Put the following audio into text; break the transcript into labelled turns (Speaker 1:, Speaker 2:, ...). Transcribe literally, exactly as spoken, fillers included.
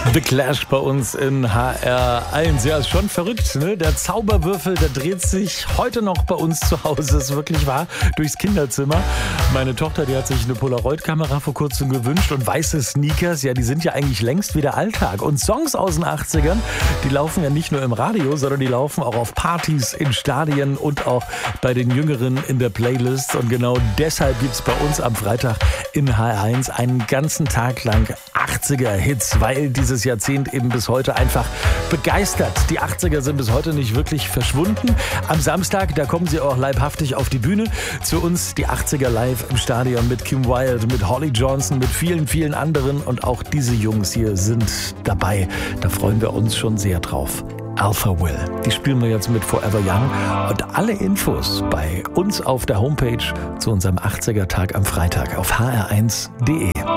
Speaker 1: The Clash bei uns in H R eins. Ja, ist schon verrückt, ne? Der Zauberwürfel, der dreht sich heute noch bei uns zu Hause, ist wirklich wahr, durchs Kinderzimmer. Meine Tochter, die hat sich eine Polaroid-Kamera vor kurzem gewünscht und weiße Sneakers, ja, die sind ja eigentlich längst wieder Alltag. Und Songs aus den achtzigern, die laufen ja nicht nur im Radio, sondern die laufen auch auf Partys, in Stadien und auch bei den Jüngeren in der Playlist. Und genau deshalb gibt's bei uns am Freitag in H R eins einen ganzen Tag lang achtziger-Hits, weil dieses Jahrzehnt eben bis heute einfach begeistert. Die achtziger sind bis heute nicht wirklich verschwunden. Am Samstag, da kommen sie auch leibhaftig auf die Bühne. Zu uns die achtziger live im Stadion mit Kim Wilde, mit Holly Johnson, mit vielen, vielen anderen. Und auch diese Jungs hier sind dabei. Da freuen wir uns schon sehr drauf. Alpha Will. Die spielen wir jetzt mit Forever Young. Und alle Infos bei uns auf der Homepage zu unserem achtziger-Tag am Freitag auf h r eins punkt d e.